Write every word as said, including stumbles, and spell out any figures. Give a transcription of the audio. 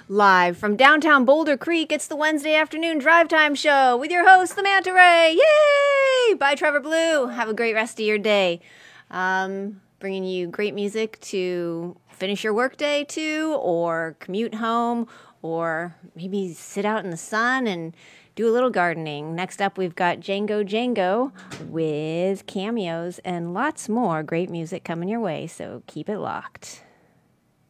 Live from downtown Boulder Creek, it's the Wednesday afternoon drive time show with your host, the Manta Ray. Yay! Bye, Trevor Blue. Have a great rest of your day. Um, bringing you great music to finish your workday to, or commute home, or maybe sit out in the sun and do a little gardening. Next up, we've got Django Django with cameos and lots more great music coming your way, so keep it locked.